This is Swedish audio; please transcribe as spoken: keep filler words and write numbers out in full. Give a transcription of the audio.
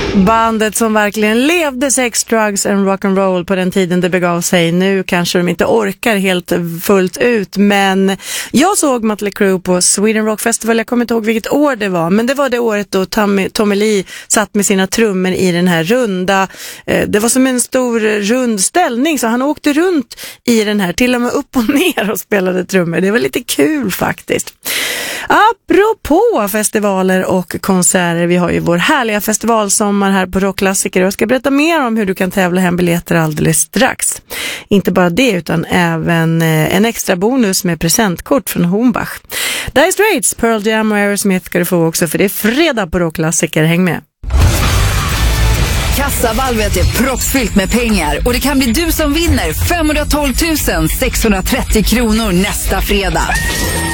Bandet som verkligen levde sex, drugs and rock'n'roll på den tiden det begav sig. Nu kanske de inte orkar helt fullt ut, men jag såg Mötley Crüe på Sweden Rock Festival. Jag kommer inte ihåg vilket år det var, men det var det året då Tommy, Tommy Lee satt med sina trummor i den här runda. Eh, det var som en stor rund ställning, så han åkte runt i den här, till och med upp och ner och spelade trummor. Det var lite kul faktiskt. Apropå festivaler och konserter, vi har ju vår härliga festivalsommar här på Rockklassiker och jag ska berätta mer om hur du kan tävla hem biljetter alldeles strax. Inte bara det utan även en extra bonus med presentkort från Hornbach. Dire Straits, Pearl Jam och Aerosmith ska du få också, för det är fredag på Rockklassiker. Häng med! Kassavalvet är proppfyllt med pengar och det kan bli du som vinner femhundratolv tusen sexhundratrettio kronor nästa fredag.